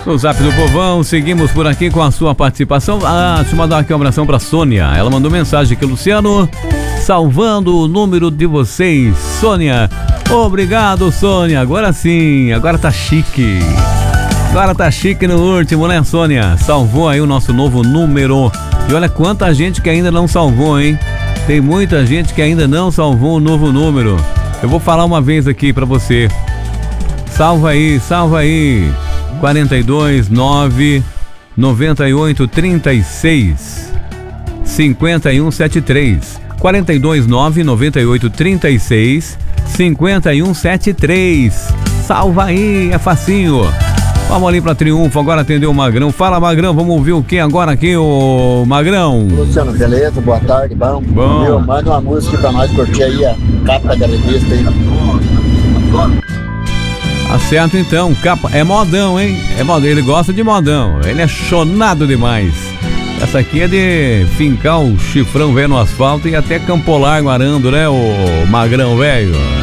No Zap do Povão, seguimos por aqui com a sua participação. Deixa eu mandar aqui um abração pra Sônia. Ela mandou mensagem aqui, Luciano, salvando o número de vocês. Sônia, obrigado, Sônia. Agora sim, agora tá chique. Agora tá chique no último, né, Sônia? Salvou aí o nosso novo número. E olha quanta gente que ainda não salvou, hein? Tem muita gente que ainda não salvou o novo número. Eu vou falar uma vez aqui pra você. Salva aí. 42 9 98 36 51 73. 42 9 98 36 51 73. Salva aí, é facinho. Vamos ali pra Triunfo, agora atendeu o Magrão. Fala, Magrão, vamos ouvir o que agora aqui, ô Magrão? Luciano, beleza? Boa tarde, bom. Meu, manda uma música pra nós curtir aí a capa da revista aí. Acerto então, capa, é modão, hein? É modão, ele gosta de modão, ele é chonado demais. Essa aqui é de fincar o chifrão velho no asfalto e até Campo Largo arando, né, ô Magrão velho?